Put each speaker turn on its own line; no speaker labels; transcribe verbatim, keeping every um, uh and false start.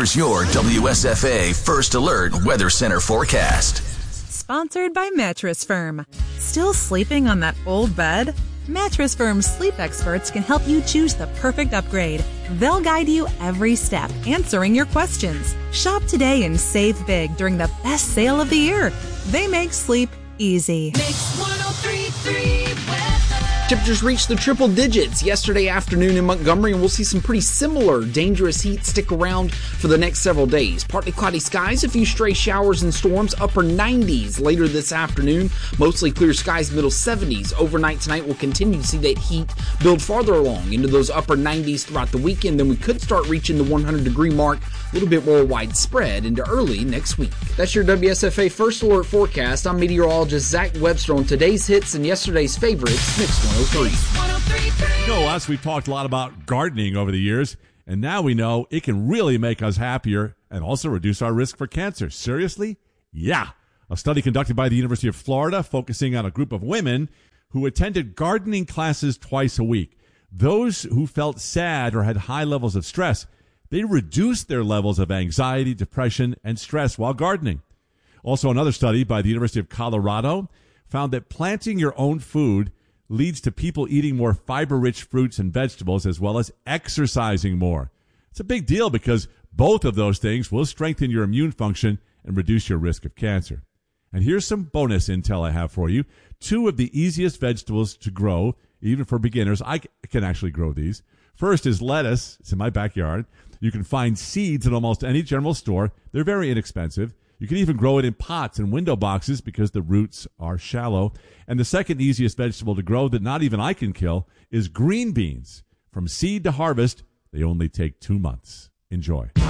Here's your W S F A First Alert Weather Center forecast.
Sponsored by Mattress Firm. Still sleeping on that old bed? Mattress Firm's sleep experts can help you choose the perfect upgrade. They'll guide you every step, answering your questions. Shop today and save big during the best sale of the year. They make sleep easy.
Mix one oh three point three weather.
Temperatures reached the triple digits yesterday afternoon in Montgomery, and we'll see some pretty similar dangerous heat stick around for the next several days. Partly cloudy skies, a few stray showers and storms, upper nineties later this afternoon. Mostly clear skies, middle seventies. Overnight tonight, we'll continue to see that heat build farther along into those upper nineties throughout the weekend. Then we could start reaching the one hundred degree mark a little bit more widespread into early next week. That's your W S F A First Alert forecast. I'm meteorologist Zach Webster on today's hits and yesterday's favorites, Mix one oh three.
You know us, we've talked a lot about gardening over the years, and now we know it can really make us happier and also reduce our risk for cancer. Seriously? Yeah. A study conducted by the University of Florida focusing on a group of women who attended gardening classes twice a week. Those who felt sad or had high levels of stress, they reduced their levels of anxiety, depression, and stress while gardening. Also, another study by the University of Colorado found that planting your own food leads to people eating more fiber-rich fruits and vegetables as well as exercising more. It's a big deal because both of those things will strengthen your immune function and reduce your risk of cancer. And here's some bonus intel I have for you. Two of the easiest vegetables to grow, even for beginners. I can actually grow these. First is lettuce. It's in my backyard. You can find seeds at almost any general store. They're very inexpensive. You can even grow it in pots and window boxes because the roots are shallow. And the second easiest vegetable to grow that not even I can kill is green beans. From seed to harvest, they only take two months. Enjoy.